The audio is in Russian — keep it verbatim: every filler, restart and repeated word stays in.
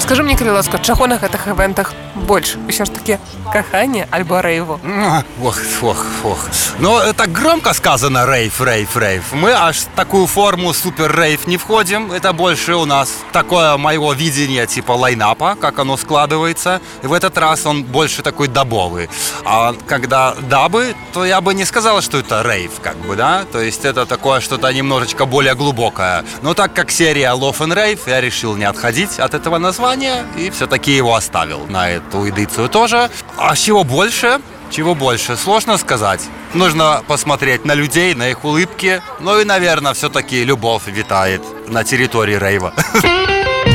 Скажи мне, калі ласка, чаго на гэтых івентах больш? Усё ж таки кахання альбо рэйву? Ох, ох, ох. Ну, так громко сказано рейв, рейв, рейв. Мы аж в такую форму супер-рейв не входим. Это больше у нас такое моего видения типа лайнапа, как оно складывается. И в этот раз он больше такой дабовый. А когда дабы, то я бы не сказал, что это рейв, как бы, да? То есть это такое что-то немножечко более глубокое. Но так как серия Love and Rave, я решил не отходить от этого названия и все-таки его оставил на эту эдицию тоже. А чего больше? Чего больше? Сложно сказать. Нужно посмотреть на людей, на их улыбки. Ну и, наверное, все-таки любовь витает на территории рейва.